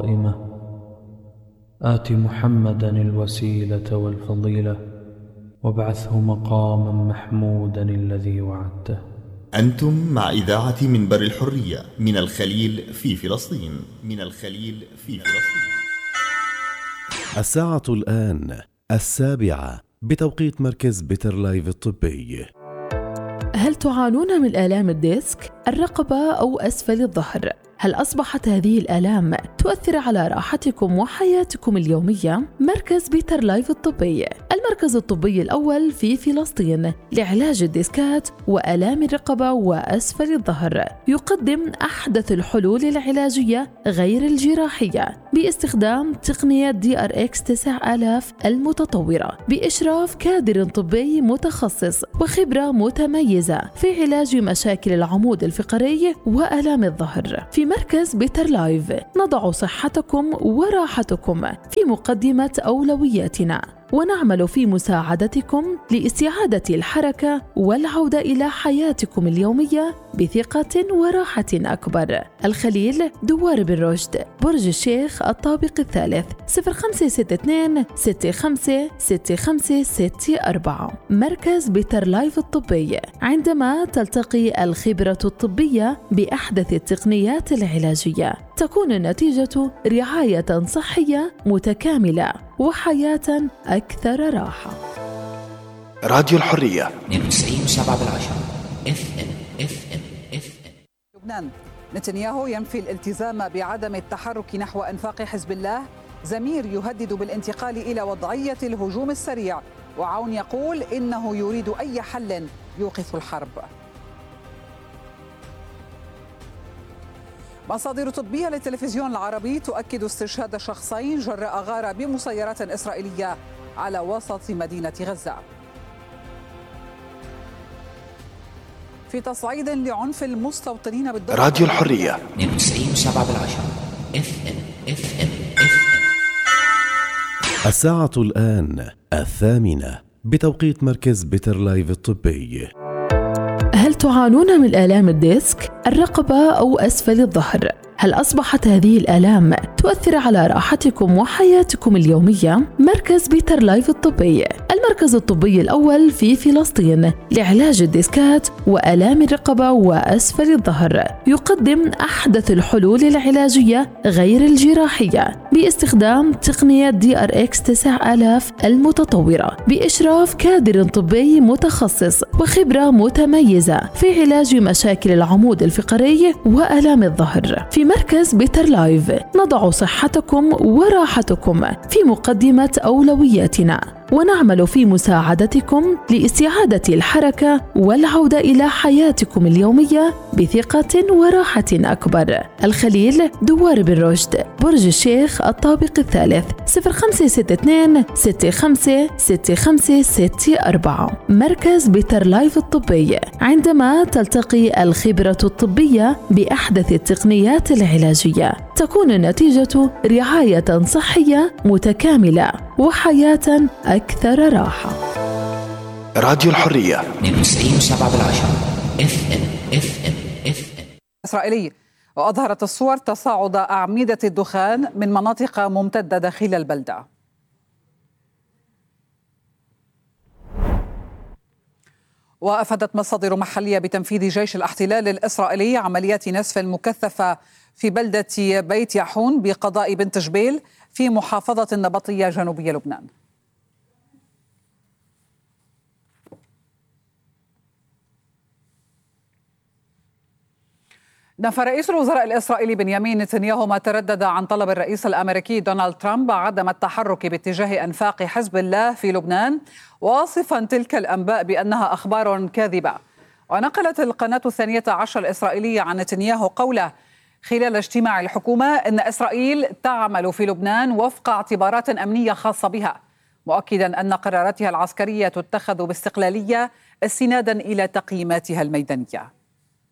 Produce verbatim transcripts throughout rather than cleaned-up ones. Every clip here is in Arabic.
آت محمدا الوسيلة والفضيلة وابعثه مقاما محمودا الذي وعدته. أنتم مع إذاعة منبر الحرية من الخليل في فلسطين. من الخليل في فلسطين. الساعة الآن السابعة بتوقيت مركز بيترلايف الطبي. هل تعانون من آلام الديسك، الرقبة أو أسفل الظهر؟ هل أصبحت هذه الآلام تؤثر على راحتكم وحياتكم اليومية؟ مركز بيترلايف الطبي، المركز الطبي الأول في فلسطين لعلاج الديسكات وآلام الرقبة وأسفل الظهر، يقدم أحدث الحلول العلاجية غير الجراحية باستخدام تقنية دي آر إكس تسعة آلاف المتطورة بإشراف كادر طبي متخصص وخبرة متميزة في علاج مشاكل العمود الفقري وآلام الظهر. في مركز بيترلايف نضع صحتكم وراحتكم في مقدمة أولوياتنا، ونعمل في مساعدتكم لاستعادة الحركة والعودة إلى حياتكم اليومية بثقة وراحة أكبر. الخليل، دوار بن رشد، برج الشيخ، الطابق الثالث، صفر خمسة ستة اثنين ستة خمسة ستة خمسة ستة أربعة. مركز بيترلايف الطبي، عندما تلتقي الخبرة الطبية بأحدث التقنيات العلاجية تكون النتيجة رعاية صحية متكاملة وحياة أكثر راحة. راديو الحرية تسعين وسبعة بالعشرة اف ام اف ام اف ام. لبنان، نتنياهو ينفي الالتزام بعدم التحرك نحو أنفاق حزب الله. زمير يهدد بالانتقال إلى وضعية الهجوم السريع، وعون يقول إنه يريد أي حل يوقف الحرب. مصادر طبية للتلفزيون العربي تؤكد استشهاد شخصين جراء غارة بمسيرات إسرائيلية على وسط مدينة غزة. في تصعيد لعنف المستوطنين بالضبط. راديو الحرية تسعين وسبعة بالعشرة اف ام اف ام اف ام. الساعة الآن الثامنة بتوقيت مركز بيترلايف الطبي. هل تعانون من آلام الديسك، الرقبة أو أسفل الظهر؟ هل أصبحت هذه الآلام تؤثر على راحتكم وحياتكم اليومية؟ مركز بيترلايف الطبي، المركز الطبي الأول في فلسطين لعلاج الديسكات وآلام الرقبة وأسفل الظهر، يقدم أحدث الحلول العلاجية غير الجراحية باستخدام تقنية دي آر إكس تسعة آلاف المتطورة بإشراف كادر طبي متخصص وخبرة متميزة في علاج مشاكل العمود الفقري وآلام الظهر. في مركز بيترلايف نضع صحتكم وراحتكم في مقدمة أولوياتنا، ونعمل في مساعدتكم لاستعادة الحركة والعودة إلى حياتكم اليومية بثقة وراحة أكبر. الخليل، دوار بن رشد، برج الشيخ، الطابق الثالث، صفر خمسة ستة اثنين ستة خمسة ستة خمسة ستة أربعة. مركز بيترلايف الطبي، عندما تلتقي الخبرة الطبية بأحدث التقنيات العلاجية تكون النتيجة رعاية صحية متكاملة وحياة أكثر راحة. راديو الحرية تسعين وسبعة بالعشرة اف ام اف ام اف ام. إسرائيلي، وأظهرت الصور تصاعد أعمدة الدخان من مناطق ممتدة داخل البلدة. وأفادت مصادر محلية بتنفيذ جيش الاحتلال الإسرائيلي عمليات نسف مكثفة في بلدة بيت يحون بقضاء بنت جبيل في محافظة النبطية جنوبية لبنان. نفى رئيس الوزراء الإسرائيلي بنيامين نتنياهو ما تردد عن طلب الرئيس الأمريكي دونالد ترامب عدم التحرك باتجاه أنفاق حزب الله في لبنان، واصفا تلك الأنباء بأنها أخبار كاذبة. ونقلت القناة الثانية عشر الإسرائيلية عن نتنياهو قوله خلال اجتماع الحكومة أن إسرائيل تعمل في لبنان وفق اعتبارات أمنية خاصة بها، مؤكدا أن قراراتها العسكرية تتخذ باستقلالية استنادا إلى تقييماتها الميدانية.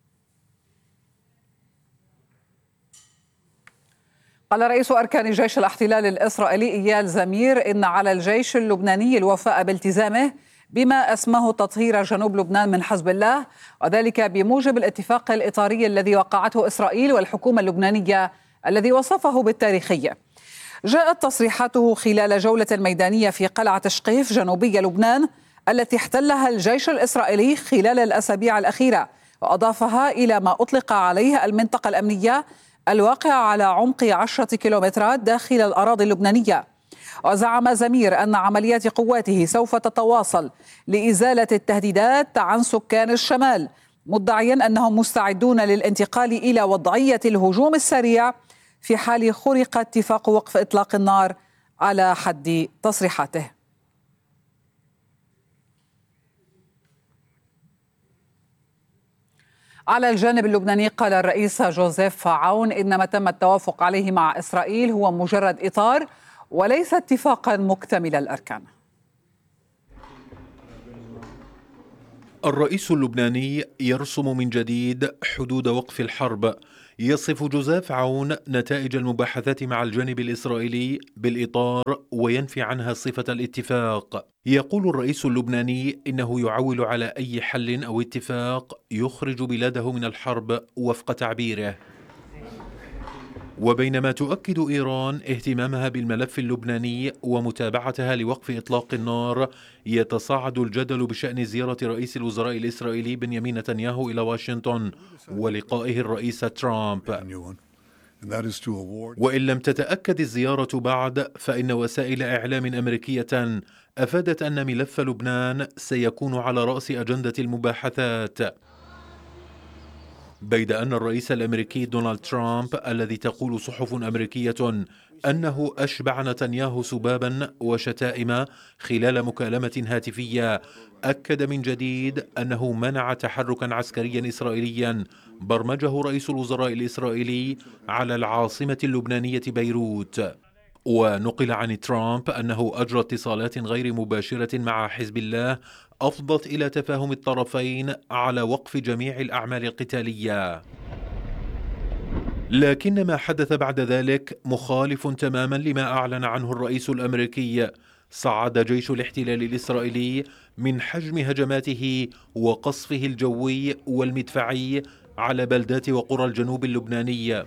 قال رئيس أركان جيش الاحتلال الإسرائيلي إيال زمير إن على الجيش اللبناني الوفاء بالتزامه بما أسماه تطهير جنوب لبنان من حزب الله، وذلك بموجب الاتفاق الإطاري الذي وقعته إسرائيل والحكومة اللبنانية الذي وصفه بالتاريخي. جاءت تصريحاته خلال جولة ميدانية في قلعة شقيف جنوبي لبنان التي احتلها الجيش الإسرائيلي خلال الأسابيع الأخيرة، وأضافها إلى ما أطلق عليه المنطقة الأمنية الواقعة على عمق عشرة كيلومترات داخل الأراضي اللبنانية. وزعم زمير أن عمليات قواته سوف تتواصل لإزالة التهديدات عن سكان الشمال، مدعيا أنهم مستعدون للانتقال إلى وضعية الهجوم السريع في حال خرق اتفاق وقف إطلاق النار على حد تصريحاته. على الجانب اللبناني قال الرئيس جوزيف عون إن ما تم التوافق عليه مع إسرائيل هو مجرد إطار وليس اتفاقا مكتمل الأركان. الرئيس اللبناني يرسم من جديد حدود وقف الحرب. يصف جوزيف عون نتائج المباحثات مع الجانب الإسرائيلي بالإطار وينفي عنها صفة الاتفاق. يقول الرئيس اللبناني إنه يعول على أي حل أو اتفاق يخرج بلاده من الحرب وفق تعبيره. وبينما تؤكد إيران اهتمامها بالملف اللبناني ومتابعتها لوقف إطلاق النار، يتصاعد الجدل بشأن زيارة رئيس الوزراء الإسرائيلي بنيامين نتنياهو إلى واشنطن ولقائه الرئيس ترامب. وإن لم تتأكد الزيارة بعد، فإن وسائل إعلام أمريكية أفادت أن ملف لبنان سيكون على رأس أجندة المباحثات، بيد أن الرئيس الأمريكي دونالد ترامب الذي تقول صحف أمريكية أنه أشبع نتنياهو سبابا وشتائم خلال مكالمة هاتفية، أكد من جديد أنه منع تحركا عسكريا إسرائيليا برمجه رئيس الوزراء الإسرائيلي على العاصمة اللبنانية بيروت. ونقل عن ترامب أنه أجرى اتصالات غير مباشرة مع حزب الله أفضت إلى تفاهم الطرفين على وقف جميع الأعمال القتالية. لكن ما حدث بعد ذلك مخالف تماما لما أعلن عنه الرئيس الأمريكي. صعد جيش الاحتلال الإسرائيلي من حجم هجماته وقصفه الجوي والمدفعي على بلدات وقرى الجنوب اللبناني.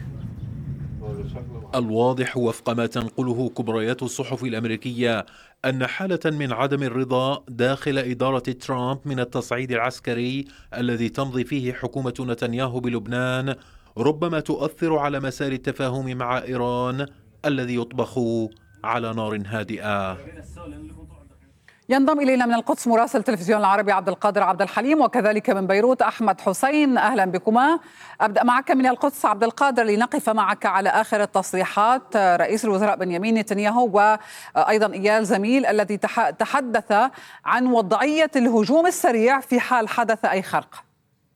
الواضح وفق ما تنقله كبريات الصحف الأمريكية أن حالة من عدم الرضا داخل إدارة ترامب من التصعيد العسكري الذي تمضي فيه حكومة نتنياهو بلبنان ربما تؤثر على مسار التفاهم مع إيران الذي يطبخ على نار هادئة. ينضم إلينا من القدس مراسل التلفزيون العربي عبد القادر عبد الحليم، وكذلك من بيروت أحمد حسين. أهلا بكما. أبدأ معك من القدس عبد القادر لنقف معك على آخر التصريحات رئيس الوزراء بنيامين نتنياهو وأيضا إيال زميل الذي تحدث عن وضعية الهجوم السريع في حال حدث أي خرق.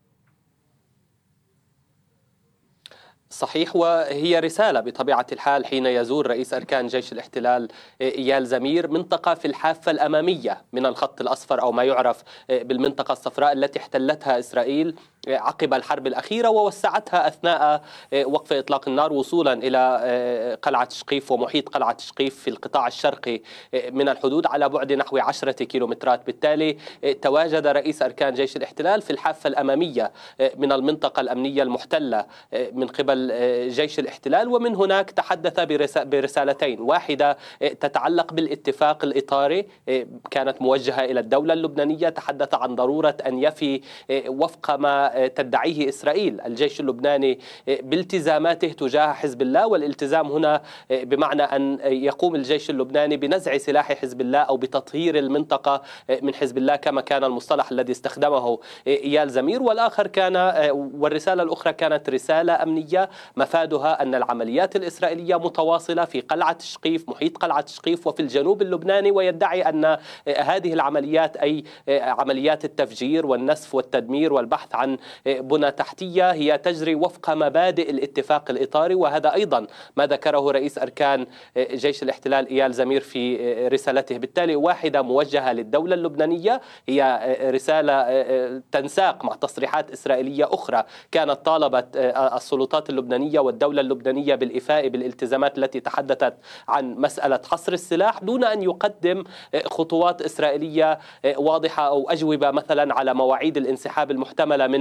صحيح، وهي رسالة بطبيعة الحال حين يزور رئيس أركان جيش الاحتلال إيال زمير منطقة في الحافة الأمامية من الخط الأصفر أو ما يعرف بالمنطقة الصفراء التي احتلتها إسرائيل عقب الحرب الأخيرة ووسعتها أثناء وقف إطلاق النار وصولا إلى قلعة شقيف ومحيط قلعة شقيف في القطاع الشرقي من الحدود على بعد نحو عشرة كيلومترات. بالتالي تواجد رئيس أركان جيش الاحتلال في الحافة الأمامية من المنطقة الأمنية المحتلة من قبل جيش الاحتلال، ومن هناك تحدث برسالتين، واحدة تتعلق بالاتفاق الإطاري كانت موجهة إلى الدولة اللبنانية، تحدث عن ضرورة أن يفي وفق ما تدعيه إسرائيل الجيش اللبناني بالتزاماته تجاه حزب الله، والالتزام هنا بمعنى أن يقوم الجيش اللبناني بنزع سلاح حزب الله أو بتطهير المنطقة من حزب الله كما كان المصطلح الذي استخدمه إيال زمير. والآخر كان والرسالة الأخرى كانت رسالة أمنية مفادها أن العمليات الإسرائيلية متواصلة في قلعة شقيف محيط قلعة شقيف وفي الجنوب اللبناني، ويدعي أن هذه العمليات أي عمليات التفجير والنسف والتدمير والبحث عن بنى تحتية هي تجري وفق مبادئ الاتفاق الإطاري، وهذا أيضا ما ذكره رئيس أركان جيش الاحتلال إيال زمير في رسالته. بالتالي واحدة موجهة للدولة اللبنانية هي رسالة تنساق مع تصريحات إسرائيلية أخرى كانت طالبت السلطات اللبنانية والدولة اللبنانية بالإفاء بالالتزامات التي تحدثت عن مسألة حصر السلاح دون أن يقدم خطوات إسرائيلية واضحة أو أجوبة مثلا على مواعيد الانسحاب المحتملة من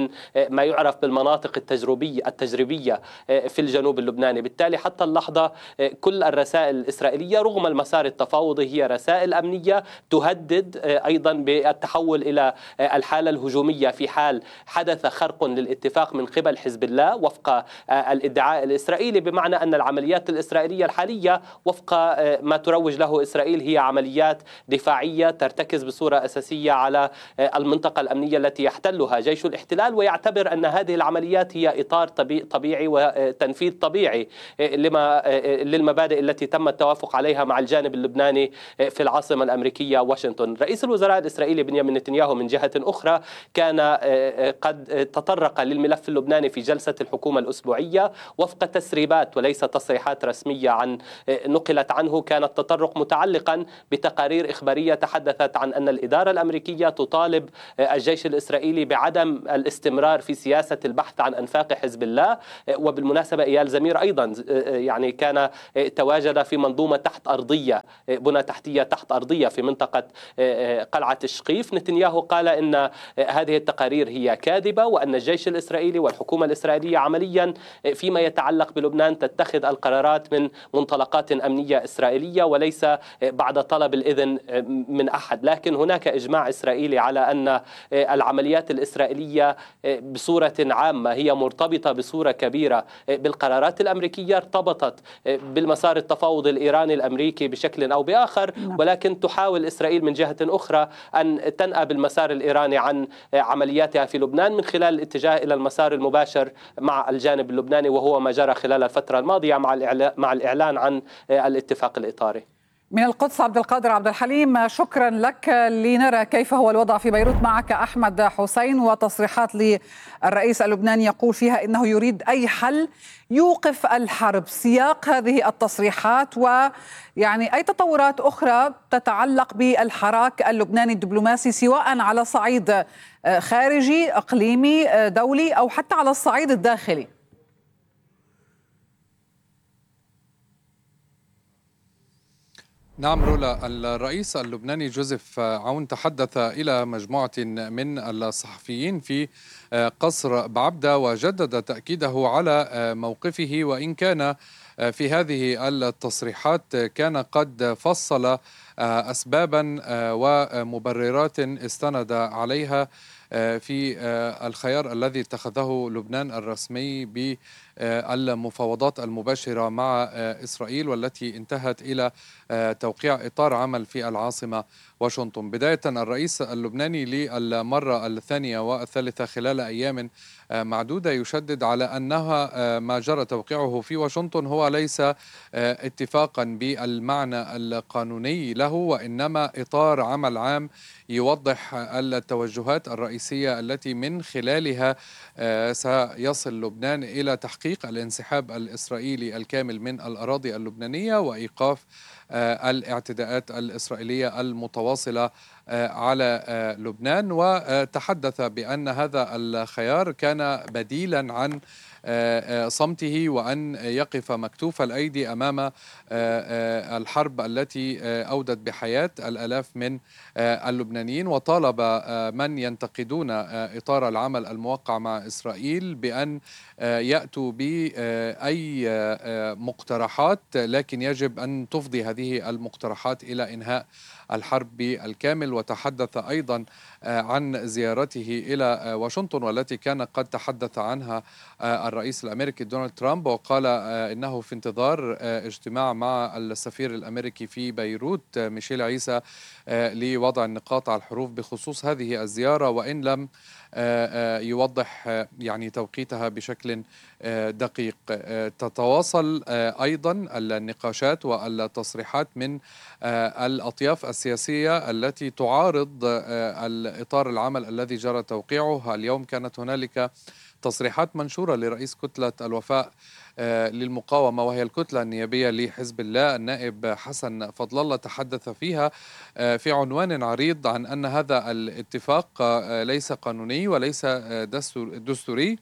من ما يعرف بالمناطق التجريبية التجريبية في الجنوب اللبناني. بالتالي حتى اللحظة كل الرسائل الإسرائيلية رغم المسار التفاوضي هي رسائل أمنية تهدد أيضا بالتحول إلى الحالة الهجومية في حال حدث خرق للاتفاق من قبل حزب الله وفق الادعاء الإسرائيلي، بمعنى أن العمليات الإسرائيلية الحالية وفق ما تروج له إسرائيل هي عمليات دفاعية ترتكز بصورة أساسية على المنطقة الأمنية التي يحتلها جيش الاحتلال، ويعتبر أن هذه العمليات هي إطار طبيعي وتنفيذ طبيعي لما للمبادئ التي تم التوافق عليها مع الجانب اللبناني في العاصمة الأمريكية واشنطن. رئيس الوزراء الإسرائيلي بنيامين نتنياهو من جهة أخرى كان قد تطرق للملف اللبناني في جلسة الحكومة الأسبوعية وفق تسريبات وليس تصريحات رسمية عن نقلت عنه. كان التطرق متعلقا بتقارير إخبارية تحدثت عن أن الإدارة الأمريكية تطالب الجيش الإسرائيلي بعدم الاستمرار في سياسة البحث عن أنفاق حزب الله. وبالمناسبة إيال زمير أيضا يعني كان تواجد في منظومة تحت أرضية، بنى تحتية تحت أرضية في منطقة قلعة الشقيف. نتنياهو قال إن هذه التقارير هي كاذبة وأن الجيش الإسرائيلي والحكومة الإسرائيلية عمليا فيما يتعلق بلبنان تتخذ القرارات من منطلقات أمنية إسرائيلية وليس بعد طلب الإذن من أحد. لكن هناك إجماع إسرائيلي على أن العمليات الإسرائيلية بصورة عامة هي مرتبطة بصورة كبيرة بالقرارات الأمريكية، ارتبطت بالمسار التفاوض الإيراني الأمريكي بشكل أو بآخر، ولكن تحاول إسرائيل من جهة أخرى أن تنأى بالمسار الإيراني عن عملياتها في لبنان من خلال الاتجاه إلى المسار المباشر مع الجانب اللبناني، وهو ما جرى خلال الفترة الماضية مع الإعلان عن الاتفاق الإطاري. من القدس عبد القادر عبد الحليم، شكرا لك. لنرى كيف هو الوضع في بيروت معك أحمد حسين، وتصريحات للرئيس اللبناني يقول فيها إنه يريد أي حل يوقف الحرب. سياق هذه التصريحات ويعني أي تطورات أخرى تتعلق بالحراك اللبناني الدبلوماسي سواء على صعيد خارجي إقليمي دولي أو حتى على الصعيد الداخلي. نعم رولا، الرئيس اللبناني جوزيف عون تحدث إلى مجموعة من الصحفيين في قصر بعبدة وجدد تأكيده على موقفه، وإن كان في هذه التصريحات كان قد فصل أسبابا ومبررات استند عليها في الخيار الذي اتخذه لبنان الرسمي بالمفاوضات المباشرة مع إسرائيل والتي انتهت إلى توقيع إطار عمل في العاصمة واشنطن. بداية الرئيس اللبناني للمرة الثانية والثالثة خلال أيام معدودة يشدد على أنها ما جرى توقيعه في واشنطن هو ليس اتفاقا بالمعنى القانوني له، وإنما إطار عمل عام يوضح التوجهات الرئيسية التي من خلالها سيصل لبنان إلى تحقيق الانسحاب الإسرائيلي الكامل من الأراضي اللبنانية وإيقاف الاعتداءات الإسرائيلية المتواصلة على لبنان. وتحدث بأن هذا الخيار كان بديلا عن صمته وأن يقف مكتوف الأيدي أمام الحرب التي أودت بحياة الآلاف من اللبنانيين، وطالب من ينتقدون إطار العمل الموقع مع إسرائيل بأن يأتوا بأي مقترحات، لكن يجب أن تفضي هذه المقترحات إلى إنهاء الحرب بالكامل. وتحدث أيضا عن زيارته إلى واشنطن والتي كان قد تحدث عنها الرئيس الأمريكي دونالد ترامب، وقال إنه في انتظار اجتماع مع السفير الأمريكي في بيروت ميشيل عيسى لوضع النقاط على الحروف بخصوص هذه الزيارة، وإن لم يوضح يعني توقيتها بشكل دقيق. تتواصل أيضا النقاشات والتصريحات من الأطياف السياسية التي تعارض الإطار العمل الذي جرى توقيعه. اليوم كانت هنالك تصريحات منشورة لرئيس كتلة الوفاء للمقاومة وهي الكتلة النيابية لحزب الله النائب حسن فضل الله، تحدث فيها في عنوان عريض عن أن هذا الاتفاق ليس قانوني وليس دستوري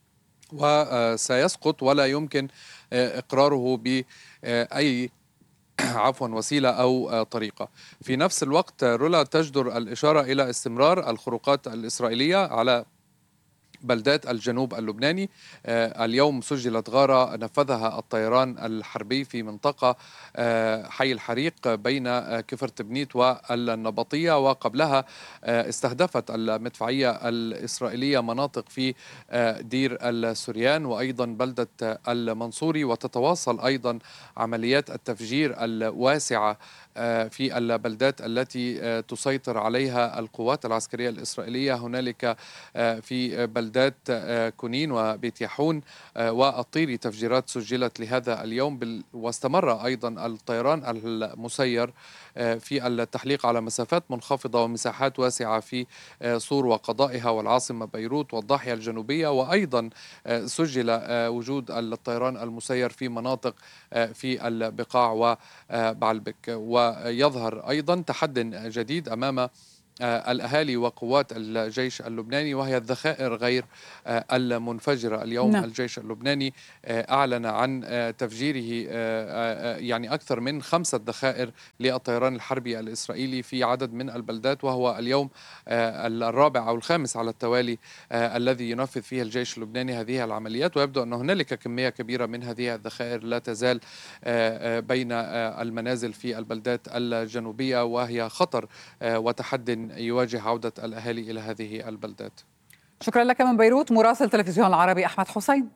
وسيسقط ولا يمكن إقراره بأي عفوا وسيلة أو طريقة. في نفس الوقت رولا تجدر الإشارة إلى استمرار الخروقات الإسرائيلية على بلدات الجنوب اللبناني. اليوم سجلت غارة نفذها الطيران الحربي في منطقة حي الحريق بين كفر تبنيت والنبطية، وقبلها استهدفت المدفعية الإسرائيلية مناطق في دير السريان وأيضا بلدة المنصوري، وتتواصل أيضا عمليات التفجير الواسعة في البلدات التي تسيطر عليها القوات العسكرية الإسرائيلية. هنالك في بلدات كونين وبيت يحون والطيري تفجيرات سجلت لهذا اليوم، واستمر أيضا الطيران المسير في التحليق على مسافات منخفضة ومساحات واسعة في صور وقضائها والعاصمة بيروت والضاحية الجنوبية، وأيضا سجل وجود الطيران المسير في مناطق في البقاع وبعلبك. ويظهر أيضا تحد جديد أمام الأهالي وقوات الجيش اللبناني، وهي الذخائر غير المنفجرة. اليوم نعم. الجيش اللبناني أعلن عن تفجيره يعني أكثر من خمسة ذخائر للطيران الحربي الإسرائيلي في عدد من البلدات، وهو اليوم الرابع أو الخامس على التوالي الذي ينفذ فيه الجيش اللبناني هذه العمليات. ويبدو أن هنالك كمية كبيرة من هذه الذخائر لا تزال بين المنازل في البلدات الجنوبية، وهي خطر وتحد يواجه عودة الأهالي إلى هذه البلدات. شكرا لك من بيروت مراسل تلفزيون العربي أحمد حسين.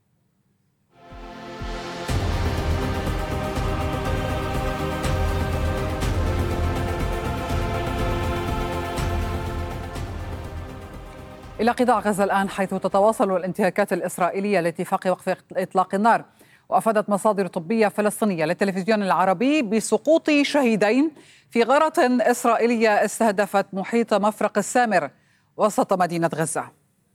إلى قطاع غزة الآن، حيث تتواصل الانتهاكات الإسرائيلية لاتفاق وقف إطلاق النار. وأفادت مصادر طبية فلسطينية للتلفزيون العربي بسقوط شهيدين في غارة إسرائيلية استهدفت محيط مفرق السامر وسط مدينة غزة.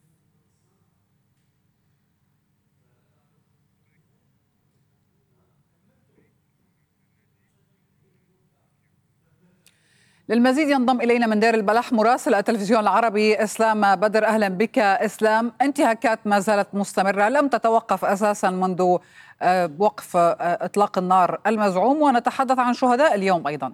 للمزيد ينضم إلينا من دير البلح مراسل التلفزيون العربي إسلام بدر. أهلا بك إسلام. انتهاكات ما زالت مستمرة، لم تتوقف أساسا منذ وقف إطلاق النار المزعوم، ونتحدث عن شهداء اليوم أيضا.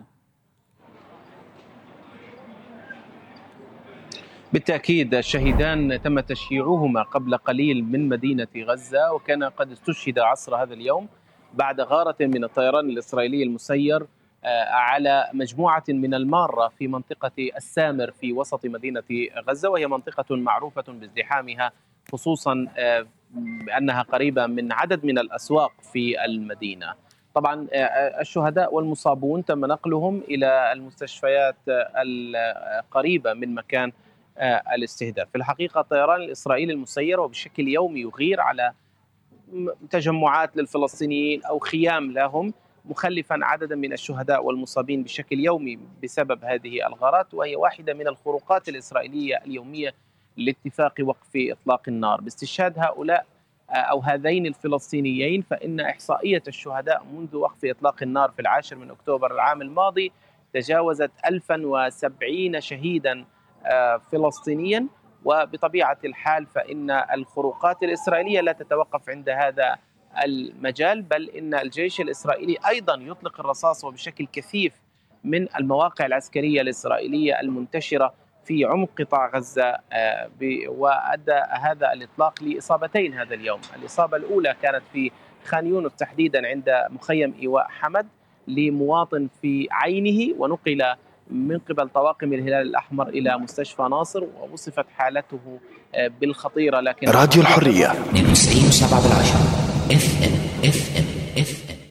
بالتأكيد الشهيدان تم تشييعهما قبل قليل من مدينة غزة، وكان قد استشهد عصر هذا اليوم بعد غارة من الطيران الإسرائيلي المسير على مجموعة من المارة في منطقة السامر في وسط مدينة غزة، وهي منطقة معروفة بازدحامها، خصوصا بأنها قريبة من عدد من الأسواق في المدينة. طبعا الشهداء والمصابون تم نقلهم إلى المستشفيات القريبة من مكان الاستهداف. في الحقيقة الطيران الإسرائيلي المسير وبشكل يومي يغير على تجمعات للفلسطينيين أو خيام لهم، مخلفا عددا من الشهداء والمصابين بشكل يومي بسبب هذه الغارات، وهي واحدة من الخروقات الإسرائيلية اليومية لاتفاق وقف إطلاق النار. باستشهاد هؤلاء أو هذين الفلسطينيين، فإن إحصائية الشهداء منذ وقف إطلاق النار في العاشر من أكتوبر العام الماضي تجاوزت ألفا وسبعين شهيدا فلسطينيا. وبطبيعة الحال فإن الخروقات الإسرائيلية لا تتوقف عند هذا المجال، بل إن الجيش الإسرائيلي أيضا يطلق الرصاص وبشكل كثيف من المواقع العسكرية الإسرائيلية المنتشرة في عمق قطاع غزة، وأدى هذا الإطلاق لإصابتين هذا اليوم. الإصابة الأولى كانت في خان يونس تحديدا عند مخيم إيواء حمد لمواطن في عينه، ونقل من قبل طواقم الهلال الأحمر إلى مستشفى ناصر، ووصفت حالته بالخطيرة. لكن راديو الحرية اثنين وتسعين وسبعة بالعشرة اف ام اف ام اف ام.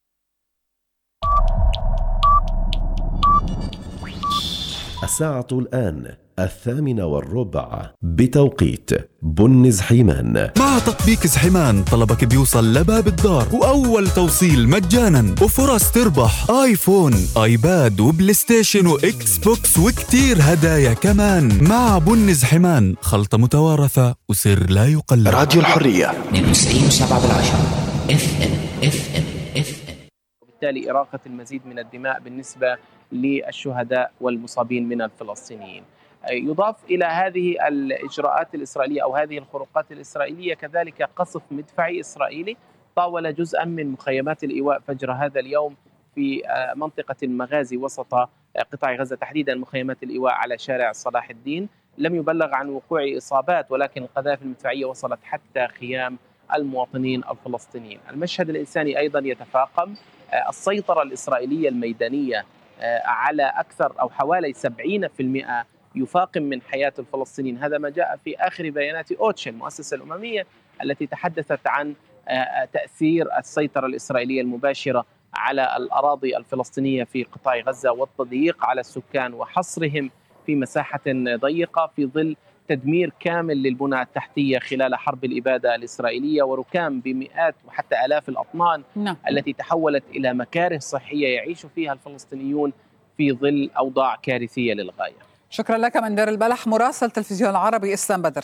الساعة الآن الثامنة والربع بتوقيت بن زحيمان. مع تطبيق زحيمان طلبك بيوصل لباب الدار، وأول توصيل مجانا، وفرص تربح آيفون، آيباد، وبلاي ستيشن، وإكس بوكس، وكتير هدايا كمان. مع بن زحيمان خلطة متوارثة وسر لا يقلد. راديو الحرية اثنين وتسعين وسبعة بالعشرة اف ام اف ام اف ام. وبالتالي إراقة المزيد من الدماء بالنسبة للشهداء والمصابين من الفلسطينيين. يضاف إلى هذه الإجراءات الإسرائيلية أو هذه الخروقات الإسرائيلية كذلك قصف مدفعي إسرائيلي طاول جزءا من مخيمات الإيواء فجر هذا اليوم في منطقة المغازي وسط قطاع غزة، تحديدا مخيمات الإيواء على شارع صلاح الدين، لم يبلغ عن وقوع إصابات، ولكن القذائف المدفعية وصلت حتى خيام المواطنين الفلسطينيين. المشهد الإنساني أيضا يتفاقم. السيطرة الإسرائيلية الميدانية على أكثر أو حوالي سبعين بالمئة يفاقم من حياة الفلسطينيين. هذا ما جاء في آخر بيانات أوتشا المؤسسة الأممية التي تحدثت عن تأثير السيطرة الإسرائيلية المباشرة على الأراضي الفلسطينية في قطاع غزة والتضييق على السكان وحصرهم في مساحة ضيقة في ظل تدمير كامل للبنى التحتية خلال حرب الإبادة الإسرائيلية وركام بمئات وحتى آلاف الأطنان نعم. التي تحولت إلى مكاره صحية يعيش فيها الفلسطينيون في ظل أوضاع كارثية للغاية. شكرا لك من دير البلح مراسل تلفزيون العربي إسلام بدر.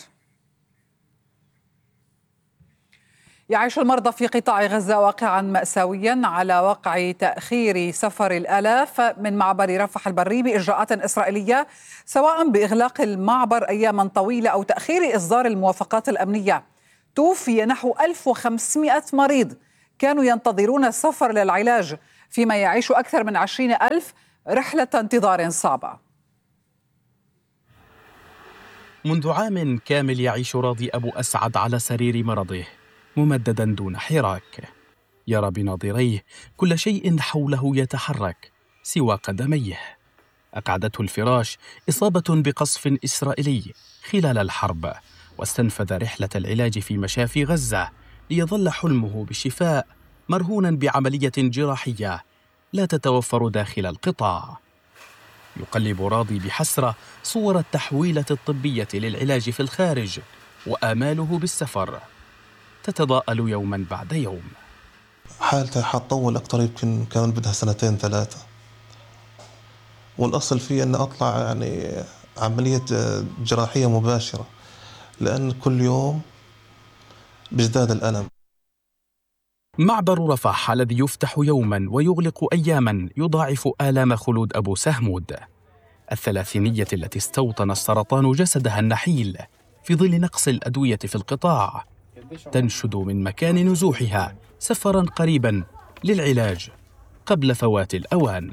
يعيش المرضى في قطاع غزة واقعا مأساويا على وقع تأخير سفر الآلاف من معبر رفح البري بإجراءات إسرائيلية، سواء بإغلاق المعبر أياما طويلة أو تأخير إصدار الموافقات الأمنية. توفي نحو ألف وخمسمئة مريض كانوا ينتظرون السفر للعلاج، فيما يعيش أكثر من عشرين ألف رحلة انتظار صعبة. منذ عام كامل يعيش راضي أبو أسعد على سرير مرضه ممددا دون حراك، يرى بناظريه كل شيء حوله يتحرك سوى قدميه. أقعدته الفراش إصابة بقصف إسرائيلي خلال الحرب، واستنفذ رحلة العلاج في مشافي غزة ليظل حلمه بالشفاء مرهونا بعملية جراحية لا تتوفر داخل القطاع. يقلب راضي بحسرة صور التحويلة الطبية للعلاج في الخارج، وآماله بالسفر تتضاءل يوما بعد يوم. حالتها حتطول أكتر، يمكن كمان بدها سنتين ثلاثة، والأصل فيه أن أطلع يعني عملية جراحية مباشرة، لأن كل يوم بيزداد الألم. معبر رفح الذي يفتح يوما ويغلق أياما يضاعف آلام خلود أبو سهمود، الثلاثينية التي استوطن السرطان جسدها النحيل في ظل نقص الأدوية في القطاع، تنشد من مكان نزوحها سفرا قريبا للعلاج قبل فوات الأوان.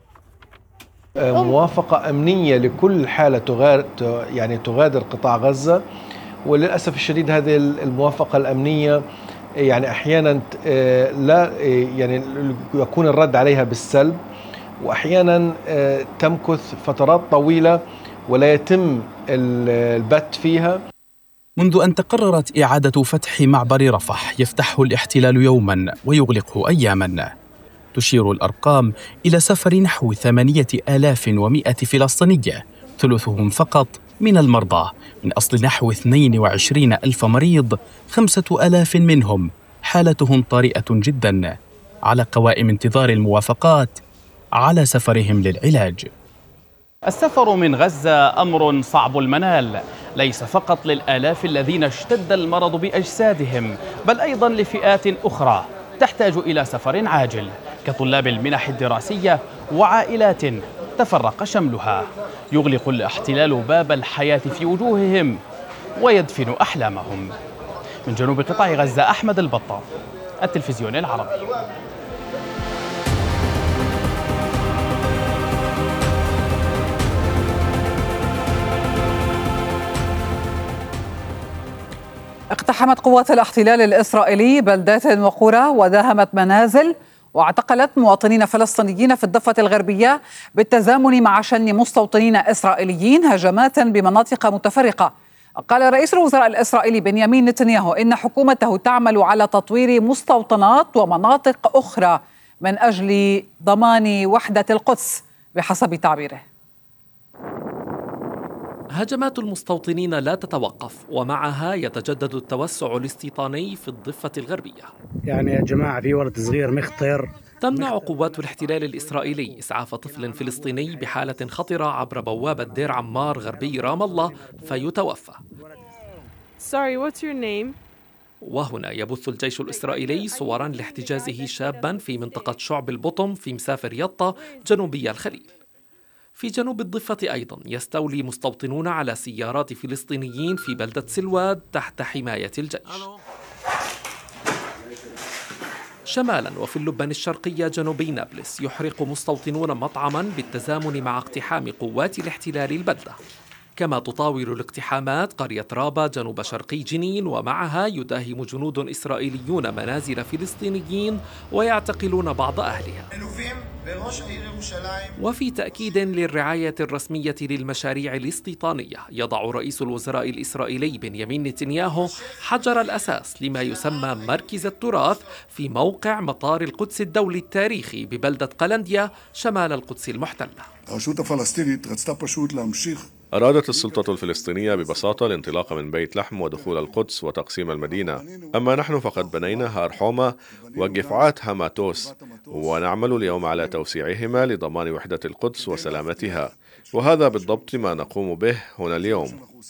موافقة أمنية لكل حالة تغادر يعني تغادر قطاع غزة، وللأسف الشديد هذه الموافقة الأمنية يعني أحيانا لا يعني يكون الرد عليها بالسلب، وأحيانا تمكث فترات طويلة ولا يتم البت فيها. منذ أن تقررت إعادة فتح معبر رفح يفتحه الاحتلال يوما ويغلقه أياما، تشير الأرقام إلى سفر نحو ثمانية آلاف ومئة فلسطيني، ثلثهم فقط من المرضى من أصل نحو اثنين وعشرين ألف مريض، خمسة ألاف منهم حالتهم طارئة جدا على قوائم انتظار الموافقات على سفرهم للعلاج. السفر من غزة أمر صعب المنال، ليس فقط للآلاف الذين اشتد المرض بأجسادهم، بل أيضا لفئات أخرى تحتاج إلى سفر عاجل كطلاب المنح الدراسية وعائلات تفرق شملها. يغلق الاحتلال باب الحياة في وجوههم ويدفن أحلامهم. من جنوب قطاع غزة أحمد البطار، التلفزيون العربي. اقتحمت قوات الاحتلال الإسرائيلي بلدات وقرى وداهمت منازل واعتقلت مواطنين فلسطينيين في الضفة الغربية بالتزامن مع شن مستوطنين إسرائيليين هجمات بمناطق متفرقة. قال رئيس الوزراء الإسرائيلي بنيامين نتنياهو إن حكومته تعمل على تطوير مستوطنات ومناطق أخرى من أجل ضمان وحدة القدس بحسب تعبيره. هجمات المستوطنين لا تتوقف، ومعها يتجدد التوسع الاستيطاني في الضفة الغربية. يعني يا جماعة في ولد صغير مختر. تمنع قوات الاحتلال الإسرائيلي إسعاف طفل فلسطيني بحالة خطرة عبر بوابة دير عمار غربي رام الله فيتوفى. Sorry, what's your name? وهنا يبث الجيش الإسرائيلي صورا لاحتجازه شابا في منطقة شعب البطم في مسافر يطا جنوبي الخليل. في جنوب الضفة أيضا يستولي مستوطنون على سيارات فلسطينيين في بلدة سلواد تحت حماية الجيش. شمالا وفي اللبنان الشرقية جنوبي نابلس يحرق مستوطنون مطعما بالتزامن مع اقتحام قوات الاحتلال البلدة. كما تطاول الاقتحامات قرية رابا جنوب شرقي جنين، ومعها يداهم جنود إسرائيليون منازل فلسطينيين ويعتقلون بعض أهلها. وفي تأكيد للرعاية الرسمية للمشاريع الاستيطانية، يضع رئيس الوزراء الإسرائيلي بنيامين نتنياهو حجر الأساس لما يسمى مركز التراث في موقع مطار القدس الدولي التاريخي ببلدة قلنديا شمال القدس المحتلة. أرادت السلطة الفلسطينية ببساطة الانطلاق من بيت لحم ودخول القدس وتقسيم المدينة، أما نحن فقد بنينا هار حومة وجفعات هاماتوس، ونعمل اليوم على توسيعهما لضمان وحدة القدس وسلامتها، وهذا بالضبط ما نقوم به هنا اليوم.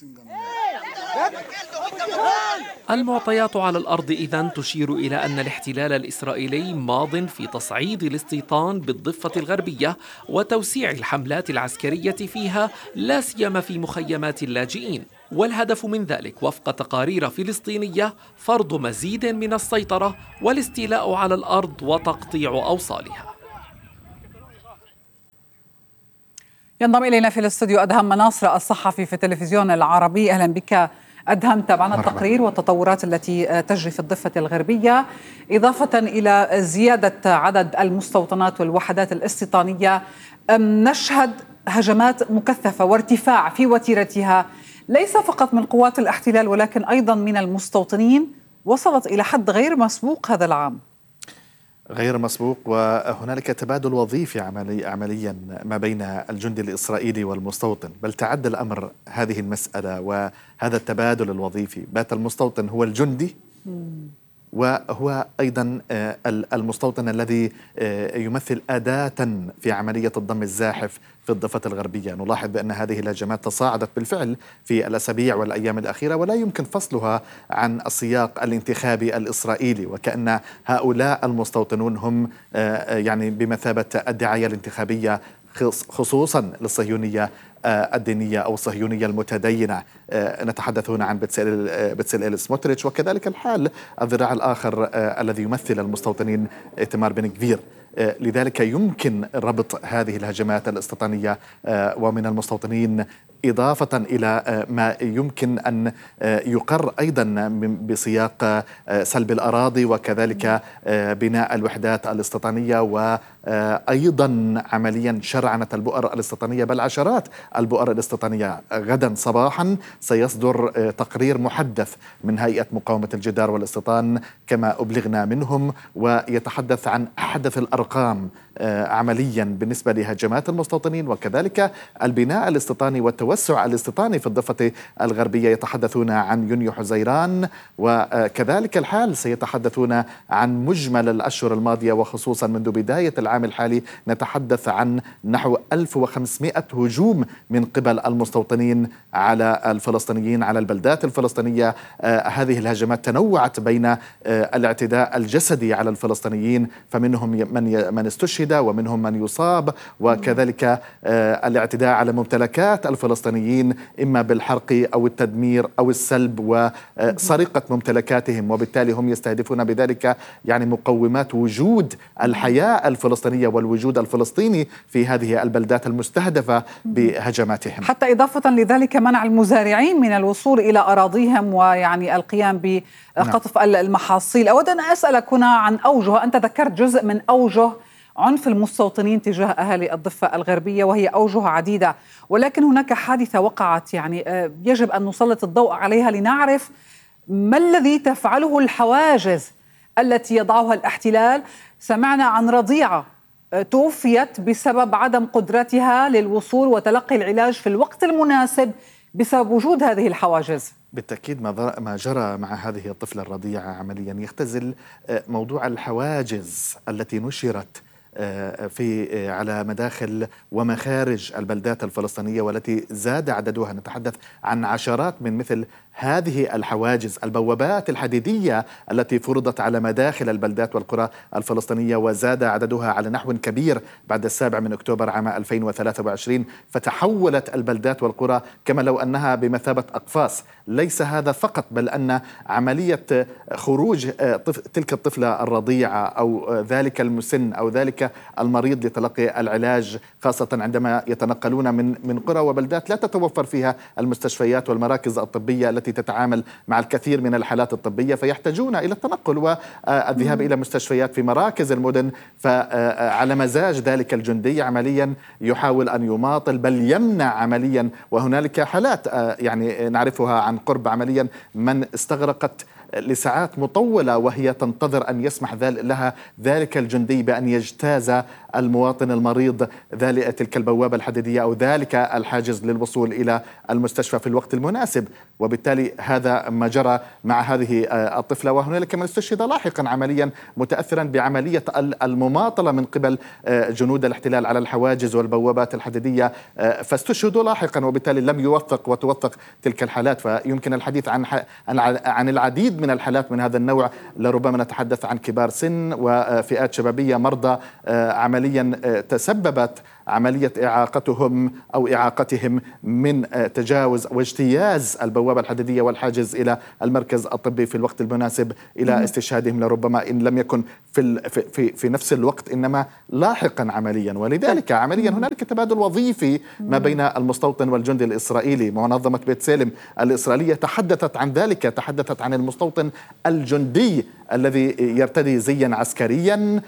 المعطيات على الأرض إذن تشير إلى أن الاحتلال الإسرائيلي ماض في تصعيد الاستيطان بالضفة الغربية وتوسيع الحملات العسكرية فيها، لا سيما في مخيمات اللاجئين، والهدف من ذلك وفق تقارير فلسطينية فرض مزيد من السيطرة والاستيلاء على الأرض وتقطيع أوصالها. ينضم إلينا في الاستوديو أدهم مناصر الصحفي في التلفزيون العربي. أهلا بك أدهم. تابعنا التقرير والتطورات التي تجري في الضفة الغربية، إضافة إلى زيادة عدد المستوطنات والوحدات الاستيطانية. نشهد هجمات مكثفة وارتفاع في وتيرتها، ليس فقط من قوات الاحتلال ولكن أيضا من المستوطنين، وصلت إلى حد غير مسبوق هذا العام. غير مسبوق، وهنالك تبادل وظيفي عملي عمليا ما بين الجندي الإسرائيلي والمستوطن، بل تعدى الأمر هذه المسألة وهذا التبادل الوظيفي. بات المستوطن هو الجندي وهو أيضا المستوطن الذي يمثل أداة في عملية الضم الزاحف في الضفة الغربية. نلاحظ بأن هذه الهجمات تصاعدت بالفعل في الأسابيع والأيام الأخيرة، ولا يمكن فصلها عن السياق الانتخابي الإسرائيلي، وكأن هؤلاء المستوطنون هم يعني بمثابة الدعاية الانتخابية خصوصا للصهيونية الدينية أو الصهيونية المتدينة. نتحدث هنا عن بتسليل سموتريتش، وكذلك الحال الذراع الآخر الذي يمثل المستوطنين إيتمار بن غفير. لذلك يمكن ربط هذه الهجمات الاستيطانية ومن المستوطنين، إضافة إلى ما يمكن أن يقر أيضا بسياق سلب الأراضي وكذلك بناء الوحدات الاستيطانية، وأيضا عمليا شرعنة البؤر الاستيطانية، بل عشرات البؤر الاستيطانية. غدا صباحا سيصدر تقرير محدث من هيئة مقاومة الجدار والاستيطان كما أبلغنا منهم، ويتحدث عن أحدث الأرقام عمليا بالنسبة لهجمات المستوطنين وكذلك البناء الاستيطاني والتوسع الاستيطاني في الضفة الغربية. يتحدثون عن يونيو حزيران، وكذلك الحال سيتحدثون عن مجمل الأشهر الماضية، وخصوصا منذ بداية العام الحالي نتحدث عن نحو ألف وخمسمائة هجوم من قبل المستوطنين على الفلسطينيين على البلدات الفلسطينية. هذه الهجمات تنوعت بين الاعتداء الجسدي على الفلسطينيين، فمنهم من من استشهد ومنهم من يصاب، وكذلك الاعتداء على ممتلكات الفلسطينيين إما بالحرق أو التدمير أو السلب وسرقة ممتلكاتهم، وبالتالي هم يستهدفون بذلك يعني مقومات وجود الحياة الفلسطينية والوجود الفلسطيني في هذه البلدات المستهدفة بهجماتهم. حتى إضافة لذلك منع المزارعين من الوصول إلى أراضيهم ويعني القيام بقطف نعم. المحاصيل. أود أن أسألك هنا عن أوجه، أنت ذكرت جزء من أوجه عنف المستوطنين تجاه أهالي الضفة الغربية وهي أوجه عديدة، ولكن هناك حادثة وقعت يعني يجب أن نسلط الضوء عليها لنعرف ما الذي تفعله الحواجز التي يضعها الاحتلال. سمعنا عن رضيعة توفيت بسبب عدم قدرتها للوصول وتلقي العلاج في الوقت المناسب بسبب وجود هذه الحواجز. بالتأكيد ما جرى مع هذه الطفلة الرضيعة عمليا يختزل موضوع الحواجز التي نشرت في على مداخل ومخارج البلدات الفلسطينية والتي زاد عددها. نتحدث عن عشرات من مثل هذه الحواجز، البوابات الحديدية التي فرضت على مداخل البلدات والقرى الفلسطينية، وزاد عددها على نحو كبير بعد السابع من أكتوبر عام ألفين وثلاثة وعشرين، فتحولت البلدات والقرى كما لو أنها بمثابة أقفاص. ليس هذا فقط، بل أن عملية خروج تلك الطفلة الرضيعة أو ذلك المسن أو ذلك ذلك المريض لتلقي العلاج، خاصة عندما يتنقلون من من قرى وبلدات لا تتوفر فيها المستشفيات والمراكز الطبية التي تتعامل مع الكثير من الحالات الطبية، فيحتاجون إلى التنقل والذهاب إلى مستشفيات في مراكز المدن. فعلى مزاج ذلك الجندي عمليا يحاول أن يماطل بل يمنع عمليا. وهنالك حالات يعني نعرفها عن قرب عمليا من استغرقت لساعات مطولة وهي تنتظر أن يسمح لها ذلك الجندي بأن يجتاز المواطن المريض ذلك تلك البوابة الحديدية أو ذلك الحاجز للوصول إلى المستشفى في الوقت المناسب. وبالتالي هذا ما جرى مع هذه الطفلة. وهنالك من استشهد لاحقا عمليا متأثرا بعملية المماطلة من قبل جنود الاحتلال على الحواجز والبوابات الحديدية، فاستشهدوا لاحقا، وبالتالي لم يوثق وتوثق تلك الحالات. فيمكن الحديث عن عن العديد من الحالات من هذا النوع، لربما نتحدث عن كبار سن وفئات شبابية، مرضى عمليا تسببت عملية إعاقتهم أو إعاقتهم من تجاوز واجتياز البوابة الحديدية والحاجز إلى المركز الطبي في الوقت المناسب إلى استشهادهم، لربما إن لم يكن في في في نفس الوقت إنما لاحقا عمليا. ولذلك عمليا هنالك تبادل وظيفي ما بين المستوطن والجندي الإسرائيلي. منظمة بيت سالم الإسرائيلية تحدثت عن ذلك، تحدثت عن المستوطن الجندي الذي يرتدي زيا عسكريا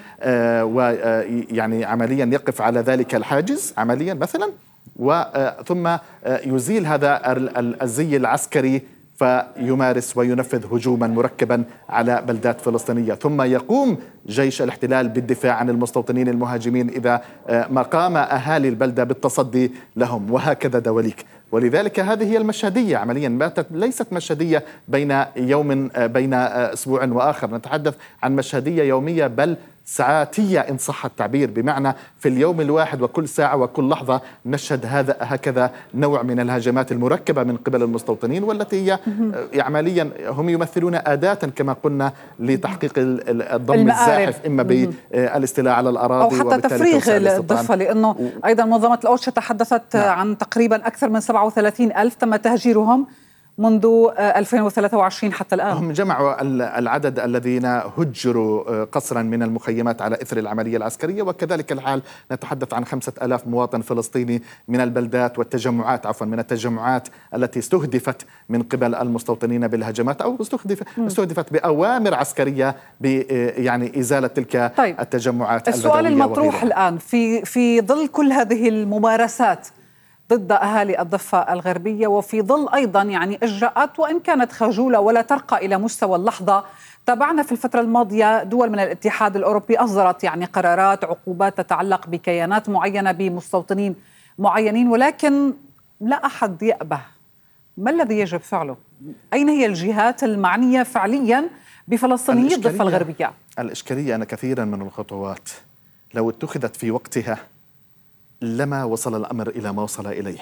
ويعني عمليا يقف على ذلك الحاجز عمليا مثلا، وثم يزيل هذا الزي العسكري فيمارس وينفذ هجوما مركبا على بلدات فلسطينية، ثم يقوم جيش الاحتلال بالدفاع عن المستوطنين المهاجمين إذا ما قام أهالي البلدة بالتصدي لهم، وهكذا دواليك. ولذلك هذه هي المشهدية عمليا، باتت ليست مشهدية بين يوم بين أسبوع وآخر، نتحدث عن مشهدية يومية بل ساعاتية إن صح التعبير، بمعنى في اليوم الواحد وكل ساعة وكل لحظة نشهد هذا هكذا نوع من الهجمات المركبة من قبل المستوطنين، والتي هي عمليا هم يمثلون أداة كما قلنا لتحقيق الضم الزاحف، إما بالاستيلاء على الأراضي أو حتى تفريغ الضفة، لأنه و... أيضا منظمة الأوتشا تحدثت نعم. عن تقريبا أكثر من سبعة وثلاثين ألف تم تهجيرهم منذ ألفين وثلاثة وعشرين حتى الآن. هم جمعوا العدد الذين هجروا قسرا من المخيمات على إثر العملية العسكرية، وكذلك الحال نتحدث عن خمسة آلاف مواطن فلسطيني من البلدات والتجمعات عفوا من التجمعات التي استهدفت من قبل المستوطنين بالهجمات أو استهدف استهدفت بأوامر عسكرية يعني إزالة تلك طيب. التجمعات. السؤال المطروح الآن في في ظل كل هذه الممارسات ضد أهالي الضفة الغربية، وفي ظل أيضا يعني إجراءات وإن كانت خجولة ولا ترقى إلى مستوى اللحظة، تابعنا في الفترة الماضية دول من الاتحاد الأوروبي أصدرت يعني قرارات عقوبات تتعلق بكيانات معينة بمستوطنين معينين، ولكن لا أحد يأبه. ما الذي يجب فعله؟ أين هي الجهات المعنية فعليا بفلسطينيي الضفة الغربية؟ الإشكالية أن كثيرا من الخطوات لو اتخذت في وقتها لما وصل الأمر إلى ما وصل إليه.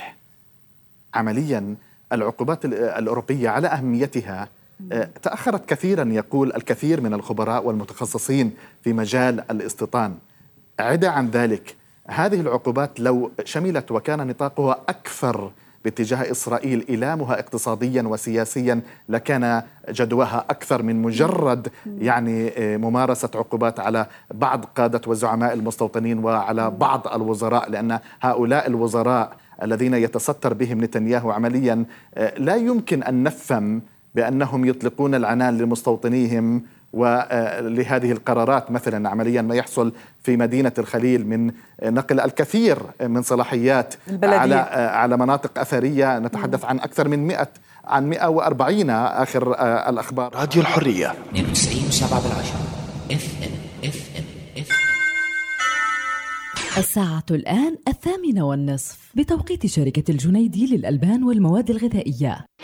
عمليا العقوبات الأوروبية على أهميتها تأخرت كثيرا، يقول الكثير من الخبراء والمتخصصين في مجال الاستيطان. عدا عن ذلك هذه العقوبات لو شملت وكان نطاقها أكثر باتجاه إسرائيل إيلامها اقتصاديا وسياسيا لكان جدواها أكثر من مجرد يعني ممارسة عقوبات على بعض قادة وزعماء المستوطنين وعلى بعض الوزراء، لأن هؤلاء الوزراء الذين يتستر بهم نتنياهو عمليا لا يمكن أن نفهم بأنهم يطلقون العنان لمستوطنيهم ولهذه القرارات. مثلا عمليا ما يحصل في مدينة الخليل من نقل الكثير من صلاحيات على على مناطق أثرية، نتحدث عن أكثر من مئة عن مئة وأربعين آخر الأخبار. راديو الحرية اثنين وتسعين وسبعة بالعشرة اف ام اف ام اف الساعة الآن الثامنة والنصف بتوقيت شركة الجنيدي للألبان والمواد الغذائية.